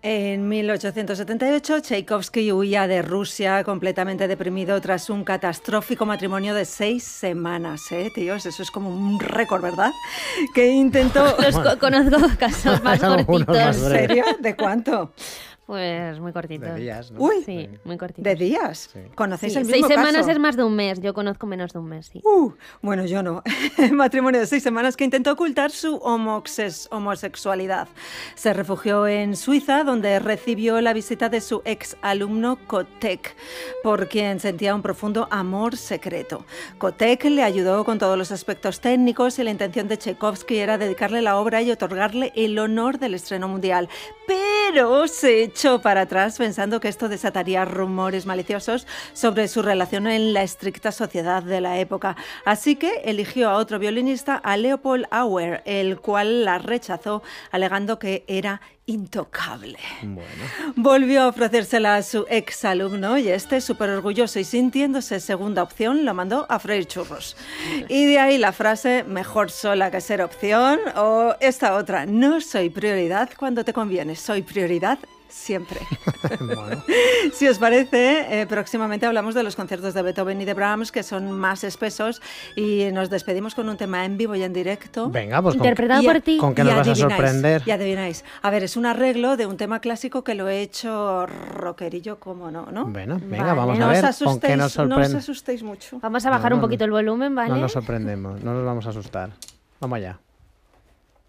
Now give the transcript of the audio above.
En 1878, Tchaikovsky huía de Rusia completamente deprimido tras un catastrófico matrimonio de 6 semanas, tíos, eso es como un récord, ¿verdad? Que intentó... Conozco casos más cortitos. ¿En serio? ¿De cuánto? Pues muy cortitos. De días, ¿no? Uy, sí, muy cortitos. ¿De días? Sí. ¿Conocéis Sí, el mismo 6 semanas caso? es más de un mes. Yo conozco menos de un mes, sí. Bueno, yo no. Matrimonio de 6 semanas que intentó ocultar su homosexualidad. Se refugió en Suiza, donde recibió la visita de su ex alumno Kotek, por quien sentía un profundo amor secreto. Kotek le ayudó con todos los aspectos técnicos y la intención de Tchaikovsky era dedicarle la obra y otorgarle el honor del estreno mundial. Pero se echó para atrás pensando que esto desataría rumores maliciosos sobre su relación en la estricta sociedad de la época. Así que eligió a otro violinista, a Leopold Auer, el cual la rechazó alegando que era intocable. Bueno. Volvió a ofrecérsela a su ex alumno y este, súper orgulloso y sintiéndose segunda opción, lo mandó a freír churros. Y de ahí la frase, mejor sola que ser opción, o esta otra, no soy prioridad cuando te conviene, soy prioridad siempre. Bueno. Si os parece, próximamente hablamos de los conciertos de Beethoven y de Brahms, que son más espesos, y nos despedimos con un tema en vivo y en directo. Venga, pues Interpretado por ti. ¿con qué nos vas a sorprender? Y adivináis. A ver, es un arreglo de un tema clásico que lo he hecho rockerillo, como no, ¿no? Bueno, venga, Vale. vamos No a os ver con qué nos asustéis, no os sorprende. asustéis mucho. Vamos a bajar un poquito el volumen, ¿vale? No nos sorprendemos, no nos vamos a asustar. Vamos allá.